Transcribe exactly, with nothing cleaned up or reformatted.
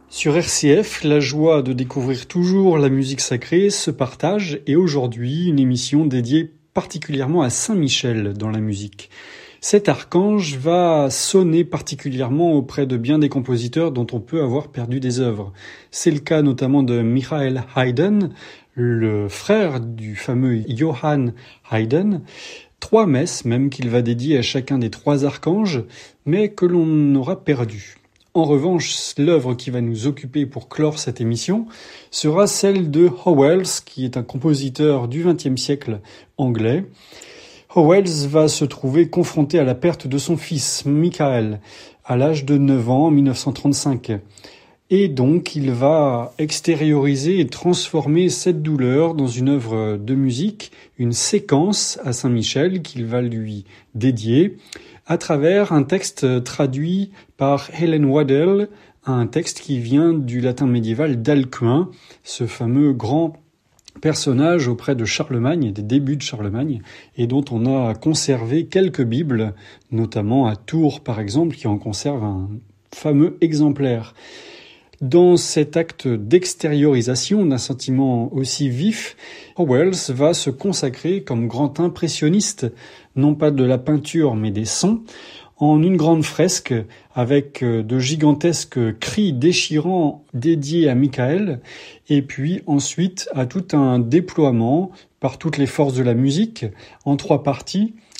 Sur R C F, la joie de découvrir toujours la musique sacrée se partage et aujourd'hui, une émission dédiée particulièrement à Saint-Michel dans la musique. Cet archange va sonner particulièrement auprès de bien des compositeurs dont on peut avoir perdu des œuvres. C'est le cas notamment de Michael Haydn, le frère du fameux Johann Haydn. Trois messes même qu'il va dédier à chacun des trois archanges, mais que l'on aura perdu. En revanche, l'œuvre qui va nous occuper pour clore cette émission sera celle de Howells, qui est un compositeur du vingtième siècle anglais. Howells va se trouver confronté à la perte de son fils, Michael, à l'âge de neuf ans en mille neuf cent trente-cinq. Et donc, il va extérioriser et transformer cette douleur dans une œuvre de musique, une séquence à Saint-Michel qu'il va lui dédier, à travers un texte traduit par Helen Waddell, un texte qui vient du latin médiéval d'Alcuin, ce fameux grand personnage auprès de Charlemagne, des débuts de Charlemagne, et dont on a conservé quelques bibles, notamment à Tours par exemple, qui en conserve un fameux exemplaire. Dans cet acte d'extériorisation d'un sentiment aussi vif, Howells va se consacrer comme grand impressionniste, non pas de la peinture mais des sons, en une grande fresque avec de gigantesques cris déchirants dédiés à Michael, et puis ensuite à tout un déploiement par toutes les forces de la musique, en trois parties,